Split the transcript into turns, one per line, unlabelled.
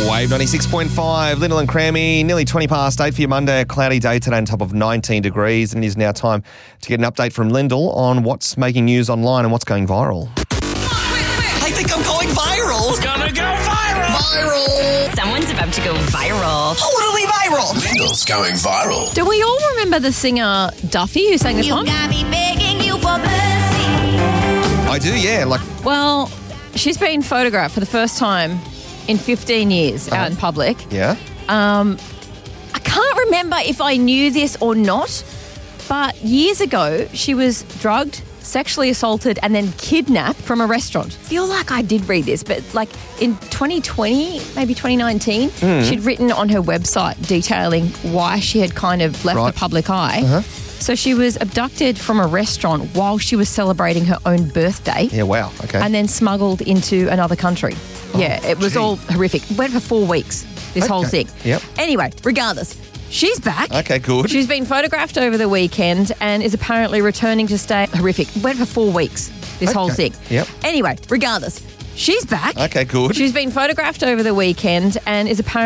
Wave 96.5, Lyndall and Crammy, nearly 20 past 8 for your Monday, a cloudy day today on top of 19 degrees, and it is now time to get an update from Lyndall on what's making news online and what's going viral.
I think I'm going viral.
Gonna go viral.
Viral.
Someone's about to go viral.
Totally viral.
Lyndall's going viral.
Do we all remember the singer Duffy who sang this song?
got me begging you for mercy.
I do, yeah.
Well, she's been photographed for the first time in 15 years out in public.
Yeah?
I can't remember if I knew this or not, but years ago she was drugged, sexually assaulted and then kidnapped from a restaurant. I feel like I did read this, but like in 2020, maybe 2019, she'd written on her website detailing why she had kind of left the public eye. So she was abducted from a restaurant while she was celebrating her own birthday.
Yeah, wow. Okay.
And then smuggled into another country. Yeah, it was all horrific. Went for 4 weeks, this whole thing.
Yep.
Anyway, regardless, she's back.
Okay, good.
She's been photographed over the weekend and is apparently returning to stay. Horrific. Went for 4 weeks, this whole thing.
Yep.
Anyway, regardless, she's back.
Okay, good.
She's been photographed over the weekend and is apparently